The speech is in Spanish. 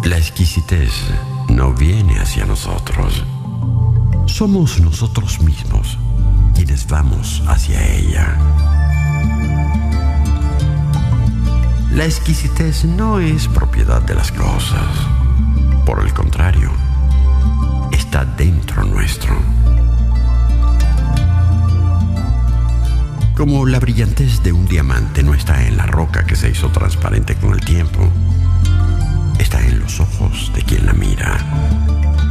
La exquisitez no viene hacia nosotros. Somos nosotros mismos quienes vamos hacia ella. La exquisitez no es propiedad de las cosas. Por el contrario, está dentro nuestro. Como la brillantez de un diamante no está en la roca que se hizo transparente con el tiempo, está en los ojos de quien la mira.